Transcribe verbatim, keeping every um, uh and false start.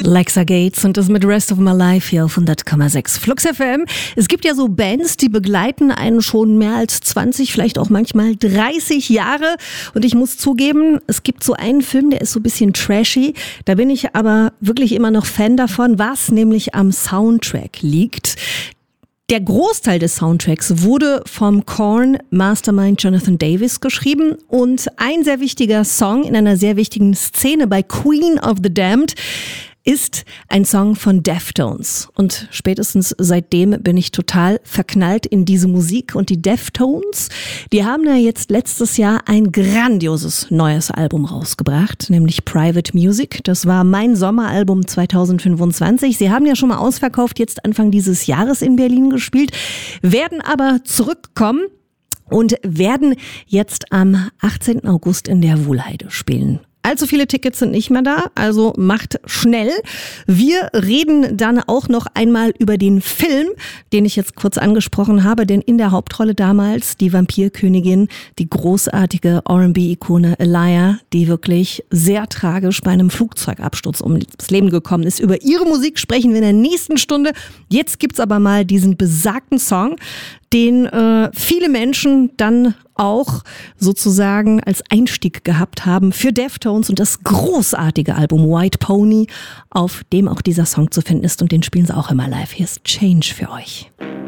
Alexa Gates und das mit Rest of My Life hier auf hundert Komma sechs Flux F M. Es gibt ja so Bands, die begleiten einen schon mehr als zwanzig, vielleicht auch manchmal dreißig Jahre. Und ich muss zugeben, es gibt so einen Film, der ist so ein bisschen trashy. Da bin ich aber wirklich immer noch Fan davon, was nämlich am Soundtrack liegt. Der Großteil des Soundtracks wurde vom Korn Mastermind Jonathan Davis geschrieben und ein sehr wichtiger Song in einer sehr wichtigen Szene bei Queen of the Damned ist ein Song von Deftones. Und spätestens seitdem bin ich total verknallt in diese Musik. Und die Deftones, die haben ja jetzt letztes Jahr ein grandioses neues Album rausgebracht, nämlich Private Music. Das war mein Sommeralbum zwanzig fünfundzwanzig. Sie haben ja schon mal ausverkauft, jetzt Anfang dieses Jahres in Berlin gespielt, werden aber zurückkommen und werden jetzt am achtzehnten August in der Wuhlheide spielen. Allzu viele Tickets sind nicht mehr da, also macht schnell. Wir reden dann auch noch einmal über den Film, den ich jetzt kurz angesprochen habe, denn in der Hauptrolle damals die Vampirkönigin, die großartige R and B-Ikone Aaliyah, die wirklich sehr tragisch bei einem Flugzeugabsturz ums Leben gekommen ist. Über ihre Musik sprechen wir in der nächsten Stunde. Jetzt gibt's aber mal diesen besagten Song, den äh, viele Menschen dann auch sozusagen als Einstieg gehabt haben für Deftones und das großartige Album White Pony, auf dem auch dieser Song zu finden ist, und den spielen sie auch immer live. Hier ist Change für euch.